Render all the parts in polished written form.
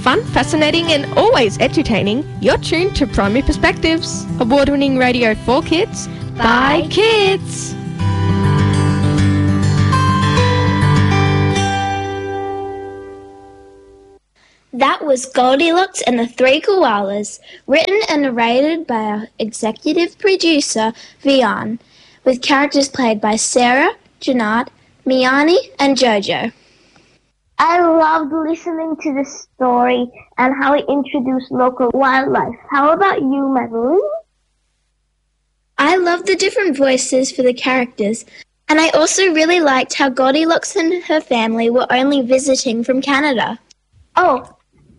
fun, fascinating and always entertaining, you're tuned to Primary Perspectives, award-winning radio for kids, by kids. That was Goldilocks and the Three Koalas, written and narrated by our executive producer, Vian, with characters played by Sarah, Janard, Miani and Jojo. I loved listening to the story and how it introduced local wildlife. How about you, Madeline? I loved the different voices for the characters, and I also really liked how Goldilocks and her family were only visiting from Canada. Oh,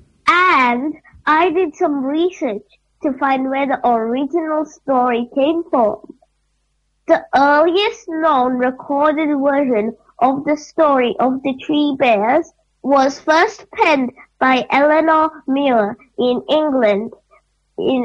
and I did some research to find where the original story came from. The earliest known recorded version of the story of the Three Bears was first penned by Eleanor Muir in England in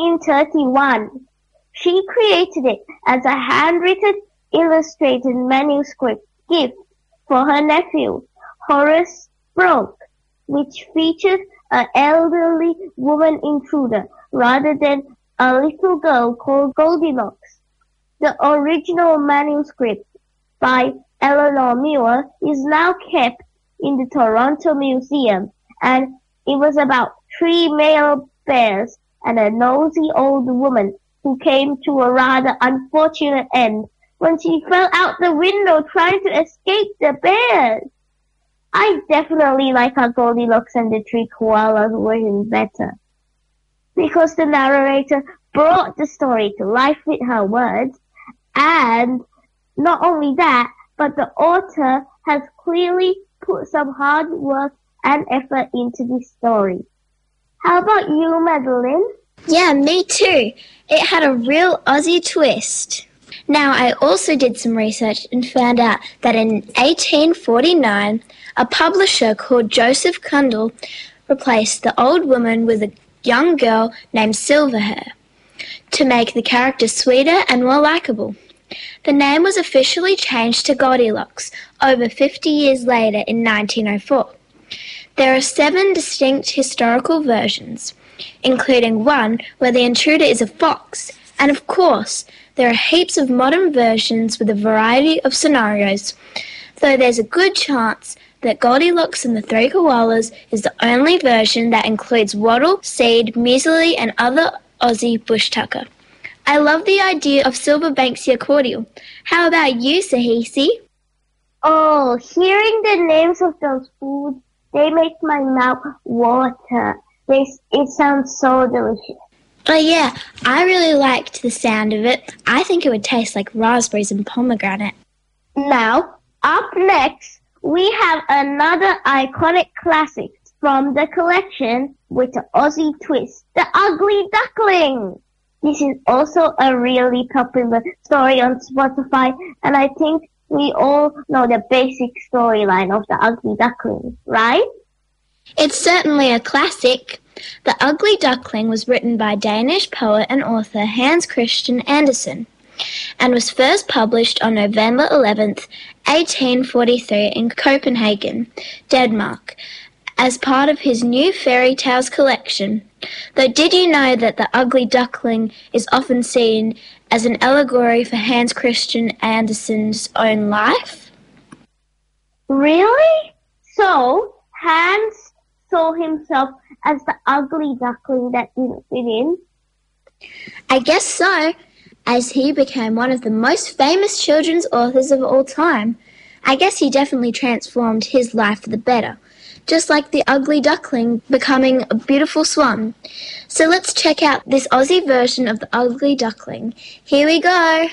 1831. She created it as a handwritten, illustrated manuscript gift for her nephew, Horace Broke, which featured an elderly woman intruder rather than a little girl called Goldilocks. The original manuscript by Eleanor Muir is now kept in the Toronto Museum, and it was about 3 male bears and a nosy old woman who came to a rather unfortunate end when she fell out the window trying to escape the bears. I definitely like our Goldilocks and the Three Koalas version better, because the narrator brought the story to life with her words, and not only that, but the author has clearly put some hard work and effort into this story. How about you, Madeline? Yeah, me too. It had a real Aussie twist. Now, I also did some research and found out that in 1849, a publisher called Joseph Cundall replaced the old woman with a young girl named Silverhair to make the character sweeter and more likeable. The name was officially changed to Goldilocks over 50 years later in 1904. There are 7 distinct historical versions, including one where the intruder is a fox, and of course, there are heaps of modern versions with a variety of scenarios, though there's a good chance that Goldilocks and the Three Koalas is the only version that includes wattle, seed, muesli and other Aussie bush tucker. I love the idea of Silver Banksia cordial. How about you, Sahisi? Oh, hearing the names of those foods, they make my mouth water. It sounds so delicious. Oh yeah, I really liked the sound of it. I think it would taste like raspberries and pomegranate. Now, up next, we have another iconic classic from the collection with an Aussie twist, The Ugly Duckling. This is also a really popular story on Spotify, and I think we all know the basic storyline of The Ugly Duckling, right? It's certainly a classic. The Ugly Duckling was written by Danish poet and author Hans Christian Andersen and was first published on November 11th, 1843 in Copenhagen, Denmark, as part of his new fairy tales collection. Though did you know that The Ugly Duckling is often seen as an allegory for Hans Christian Andersen's own life? Really? So, Hans saw himself as the ugly duckling that didn't fit in? I guess so, as he became one of the most famous children's authors of all time. I guess he definitely transformed his life for the better, just like the ugly duckling becoming a beautiful swan. So let's check out this Aussie version of the Ugly Duckling. Here we go.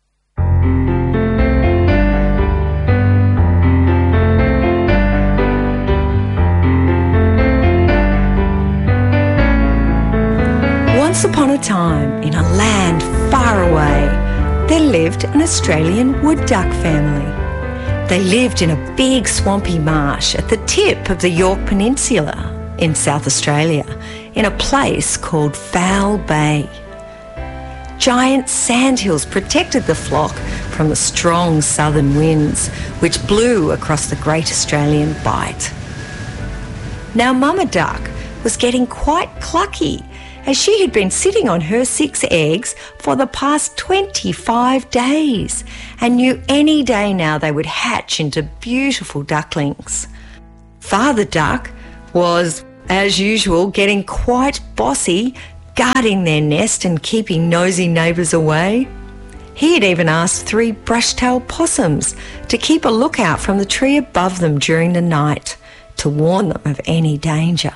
Once upon a time, in a land far away, there lived an Australian wood duck family. They lived in a big swampy marsh at the tip of the Yorke Peninsula in South Australia, in a place called Foul Bay. Giant sandhills protected the flock from the strong southern winds which blew across the Great Australian Bight. Now Mama Duck was getting quite clucky, as she had been sitting on her 6 eggs for the past 25 days and knew any day now they would hatch into beautiful ducklings. Father Duck was, as usual, getting quite bossy, guarding their nest and keeping nosy neighbours away. He had even asked 3 brush-tailed possums to keep a lookout from the tree above them during the night to warn them of any danger.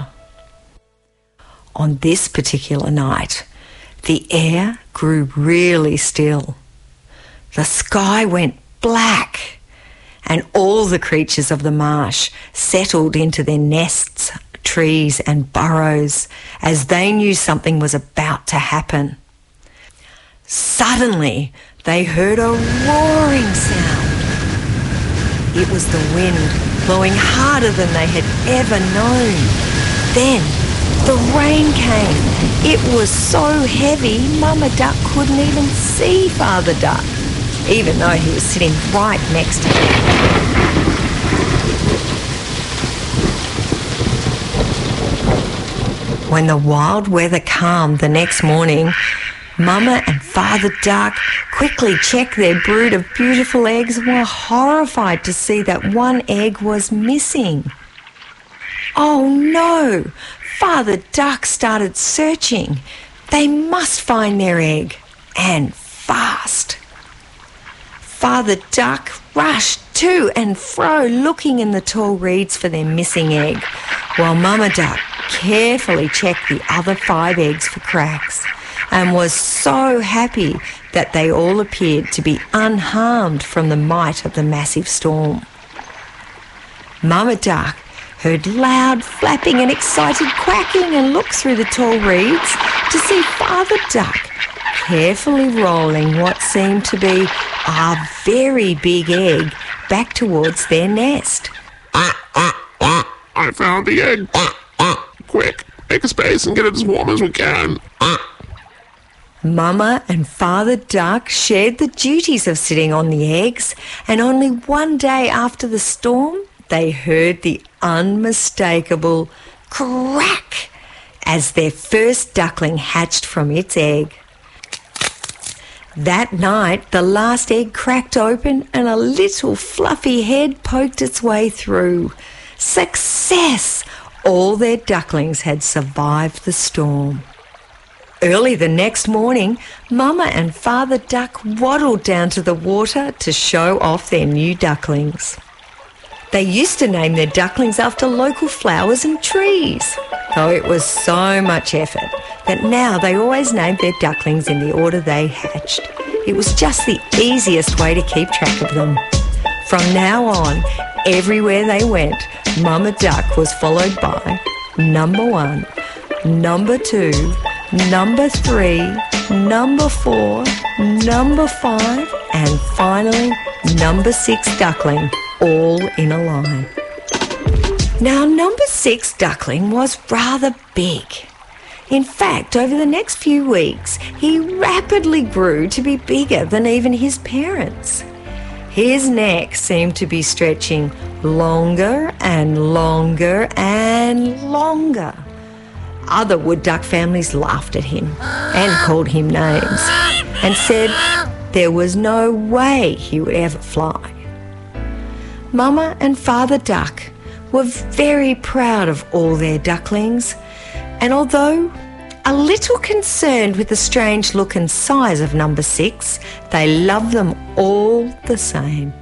On this particular night, the air grew really still. The sky went black, and all the creatures of the marsh settled into their nests, trees and burrows as they knew something was about to happen. Suddenly, they heard a roaring sound. It was the wind blowing harder than they had ever known. Then the rain came. It was so heavy, Mama Duck couldn't even see Father Duck, even though he was sitting right next to her. When the wild weather calmed the next morning, Mama and Father Duck quickly checked their brood of beautiful eggs and were horrified to see that one egg was missing. Oh no! Father Duck started searching. They must find their egg, and fast. Father Duck rushed to and fro looking in the tall reeds for their missing egg, while Mama Duck carefully checked the other 5 eggs for cracks and was so happy that they all appeared to be unharmed from the might of the massive storm. Mama Duck heard loud flapping and excited quacking and looked through the tall reeds to see Father Duck carefully rolling what seemed to be a very big egg back towards their nest. I found the egg. Quick, make a space and get it as warm as we can. Mama and Father Duck shared the duties of sitting on the eggs, and only one day after the storm, they heard the unmistakable crack as their first duckling hatched from its egg. That night, the last egg cracked open and a little fluffy head poked its way through. Success! All their ducklings had survived the storm. Early the next morning, Mama and Father Duck waddled down to the water to show off their new ducklings. They used to name their ducklings after local flowers and trees, though it was so much effort that now they always named their ducklings in the order they hatched. It was just the easiest way to keep track of them. From now on, everywhere they went, Mama Duck was followed by number 1, number 2, number 3, number 4, number 5, and finally number 6 duckling, all in a line. Now, number 6 duckling was rather big. In fact, over the next few weeks, he rapidly grew to be bigger than even his parents. His neck seemed to be stretching longer and longer and longer. Other wood duck families laughed at him and called him names and said there was no way he would ever fly. Mama and Father Duck were very proud of all their ducklings, and although a little concerned with the strange look and size of number 6, they loved them all the same.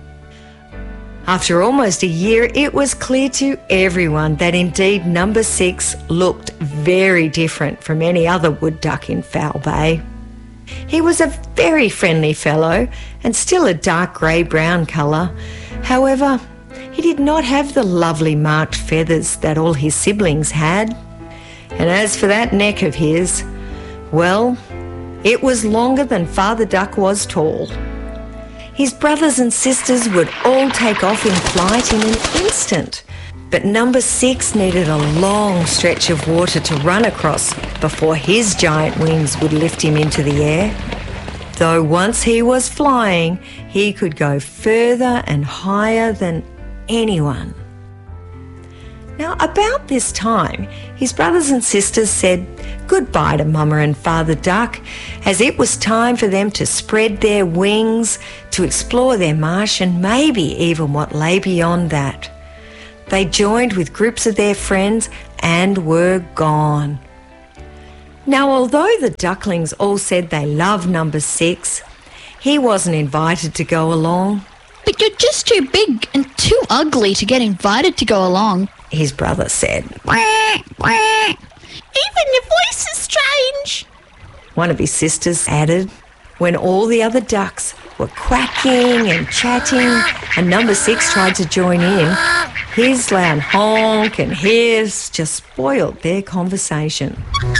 After almost a year, it was clear to everyone that indeed number 6 looked very different from any other wood duck in Foul Bay. He was a very friendly fellow and still a dark grey-brown colour. However, he did not have the lovely marked feathers that all his siblings had. And as for that neck of his, well, it was longer than Father Duck was tall. His brothers and sisters would all take off in flight in an instant, but number 6 needed a long stretch of water to run across before his giant wings would lift him into the air. Though once he was flying, he could go further and higher than anyone. Now, about this time, his brothers and sisters said goodbye to Mama and Father Duck, as it was time for them to spread their wings, to explore their marsh and maybe even what lay beyond that. They joined with groups of their friends and were gone. Now, although the ducklings all said they loved number 6, he wasn't invited to go along. But you're just too big and too ugly to get invited to go along, his brother said. Even your voice is strange, one of his sisters added. When all the other ducks were quacking and chatting and number 6 tried to join in, his loud honk and hiss just spoiled their conversation.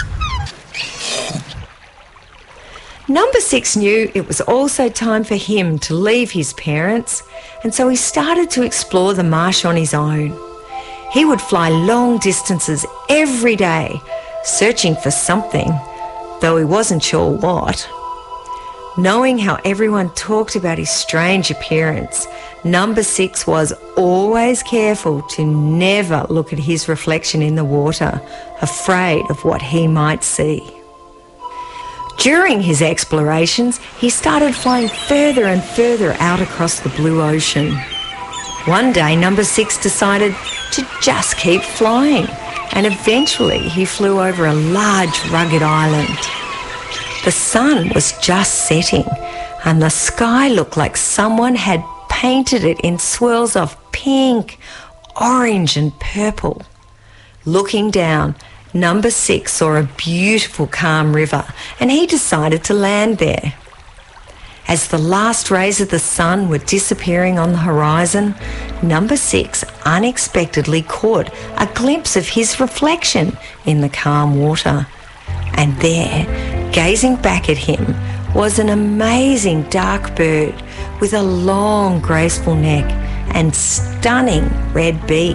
Number 6 knew it was also time for him to leave his parents, and so he started to explore the marsh on his own. He would fly long distances every day, searching for something, though he wasn't sure what. Knowing how everyone talked about his strange appearance, number 6 was always careful to never look at his reflection in the water, afraid of what he might see. During his explorations, he started flying further and further out across the blue ocean. One day, number 6 decided to just keep flying, and eventually he flew over a large, rugged island. The sun was just setting, and the sky looked like someone had painted it in swirls of pink, orange and purple. Looking down, number 6 saw a beautiful, calm river, and he decided to land there. As the last rays of the sun were disappearing on the horizon, number 6 unexpectedly caught a glimpse of his reflection in the calm water. And there, gazing back at him, was an amazing dark bird with a long, graceful neck and stunning red beak.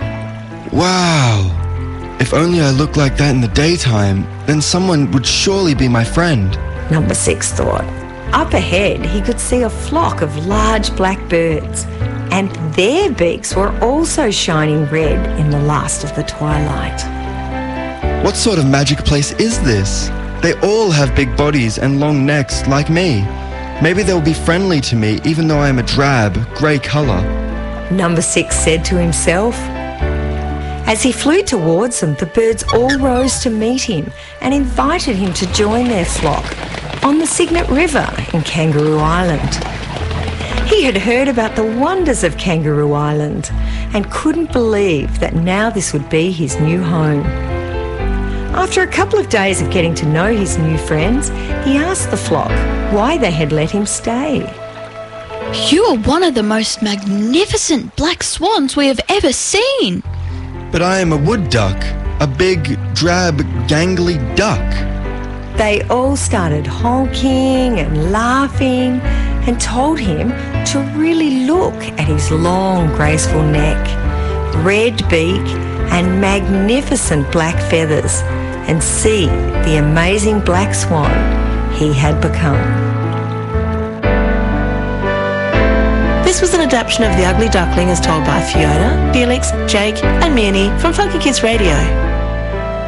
Wow! If only I looked like that in the daytime, then someone would surely be my friend, number 6 thought. Up ahead, he could see a flock of large black birds, and their beaks were also shining red in the last of the twilight. What sort of magic place is this? They all have big bodies and long necks like me. Maybe they'll be friendly to me even though I am a drab, grey colour, number 6 said to himself. As he flew towards them, the birds all rose to meet him and invited him to join their flock on the Cygnet River in Kangaroo Island. He had heard about the wonders of Kangaroo Island and couldn't believe that now this would be his new home. After a couple of days of getting to know his new friends, he asked the flock why they had let him stay. You are one of the most magnificent black swans we have ever seen. But I am a wood duck, a big, drab, gangly duck. They all started honking and laughing and told him to really look at his long, graceful neck, red beak and magnificent black feathers and see the amazing black swan he had become. This was an adaptation of The Ugly Duckling as told by Fiona, Felix, Jake and Mearney from Funky Kids Radio.